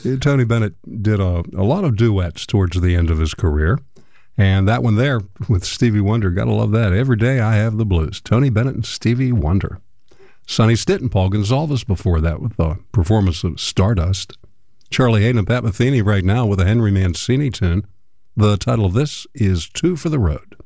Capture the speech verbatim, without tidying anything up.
Tony Bennett did a, a lot of duets towards the end of his career. And that one there with Stevie Wonder, gotta love that. Every Day I Have the Blues. Tony Bennett and Stevie Wonder. Sonny Stitt and Paul Gonsalves before that with the performance of Stardust. Charlie Hayden and Pat Metheny right now with a Henry Mancini tune. The title of this is Two for the Road.